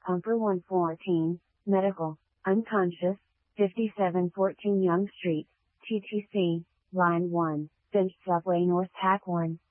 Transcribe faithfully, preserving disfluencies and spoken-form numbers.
Pumper one fourteen, medical, unconscious, fifty-seven fourteen Young Street, T T C, line one, Finch Subway North Tack one.